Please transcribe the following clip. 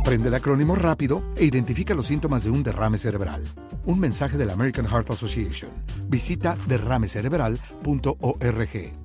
Aprende el acrónimo rápido e identifica los síntomas de un derrame cerebral. Un mensaje de la American Heart Association. Visita derramecerebral.org.